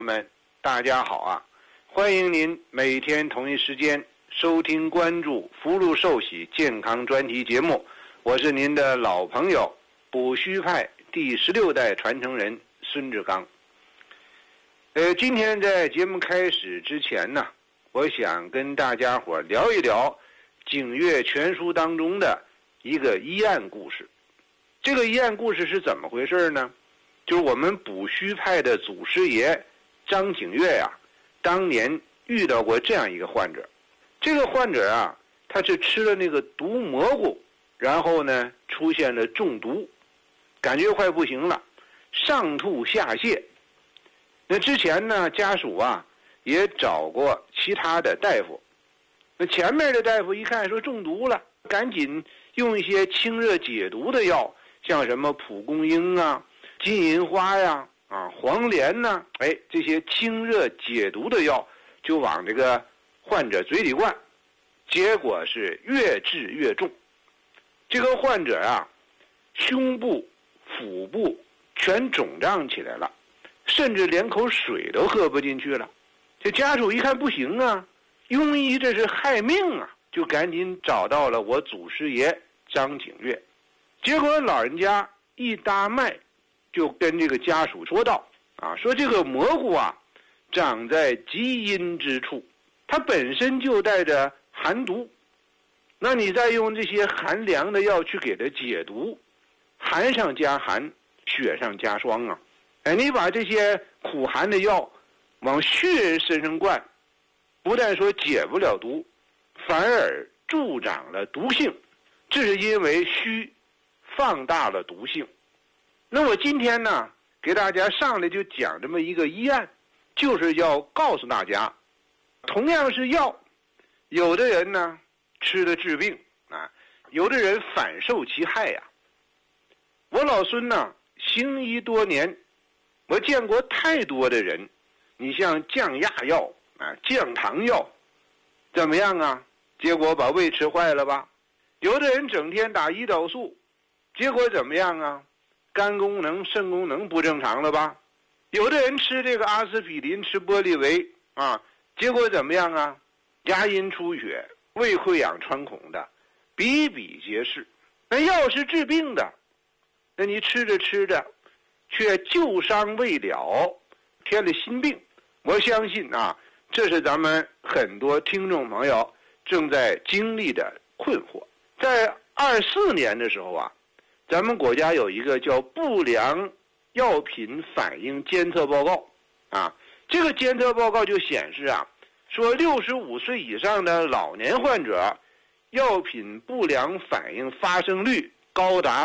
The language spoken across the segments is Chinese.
们大家好啊！欢迎您每天同一时间收听关注福禄寿喜健康专题节目，我是您的老朋友补虚派第16代传承人孙志刚。今天在节目开始之前呢，我想跟大家伙聊一聊景岳全书当中的一个医案故事。这个医案故事是怎么回事呢？就是我们补虚派的祖师爷张景岳呀，当年遇到过这样一个患者。这个患者啊，他是吃了那个毒蘑菇，然后呢出现了中毒，感觉快不行了，上吐下泻。那之前呢，家属啊也找过其他的大夫，那前面的大夫一看说中毒了，赶紧用一些清热解毒的药，像什么蒲公英啊、金银花呀、黄连呐，这些清热解毒的药就往这个患者嘴里灌，结果是越治越重。这个患者啊，胸部、腹部全肿胀起来了，甚至连口水都喝不进去了。这家属一看不行啊，庸医这是害命啊，就赶紧找到了我祖师爷张景岳。结果老人家一搭脉，就跟这个家属说道说这个蘑菇啊长在极阴之处，它本身就带着寒毒，那你再用这些寒凉的药去给它解毒，寒上加寒，雪上加霜啊！你把这些苦寒的药往虚人身上灌，不但说解不了毒，反而助长了毒性，这是因为虚放大了毒性。那我今天呢，给大家上来就讲这么一个医案，就是要告诉大家，同样是药，有的人呢吃了治病有的人反受其害呀。我老孙呢行医多年，我见过太多的人，你像降压药降糖药怎么样啊？结果把胃吃坏了吧？有的人整天打胰岛素，结果怎么样啊？肝功能、肾功能不正常了吧？有的人吃这个阿司匹林、吃玻利维结果怎么样啊？牙龈出血、胃溃疡穿孔的比比皆是。那药是治病的，那你吃着吃着却旧伤未了，添了新病。我相信这是咱们很多听众朋友正在经历的困惑。在24年的时候咱们国家有一个叫不良药品反应监测报告这个监测报告就显示说65岁以上的老年患者药品不良反应发生率高达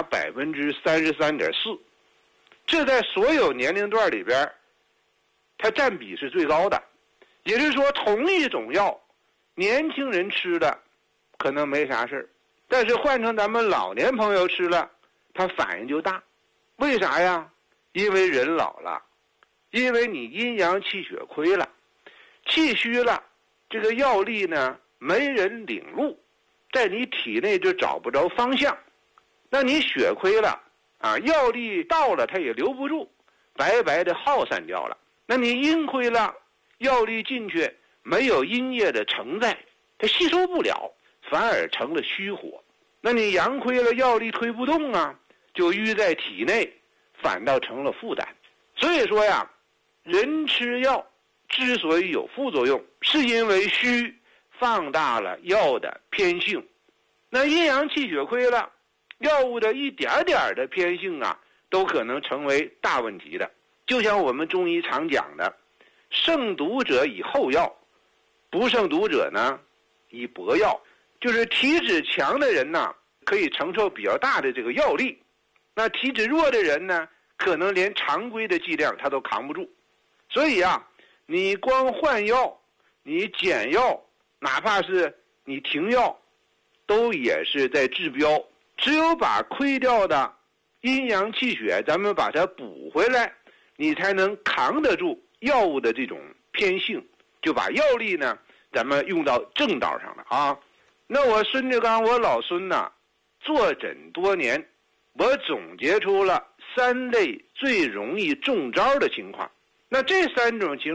33.4%， 这在所有年龄段里边它占比是最高的。也就是说，同一种药年轻人吃的可能没啥事，但是换成咱们老年朋友吃了，它反应就大。为啥呀？因为人老了，因为你阴阳气血亏了，气虚了，这个药力呢没人领路，在你体内就找不着方向。那你血亏了药力到了它也留不住，白白的耗散掉了。那你阴亏了，药力进去没有阴液的承载，它吸收不了，反而成了虚火。那你阳亏了，药力推不动就淤在体内，反倒成了负担。所以说人吃药之所以有副作用，是因为虚放大了药的偏性。那阴阳气血亏了，药物的一点点的偏性都可能成为大问题的。就像我们中医常讲的，胜毒者以后药，不胜毒者呢以薄药。就是体质强的人可以承受比较大的这个药力，那体质弱的人呢，可能连常规的剂量他都扛不住。所以你光换药，你减药，哪怕是你停药，都也是在治标。只有把亏掉的阴阳气血咱们把它补回来，你才能扛得住药物的这种偏性，就把药力呢咱们用到正道上了那我孙志刚我老孙坐诊多年，我总结出了3类最容易中招的情况。 那这三种情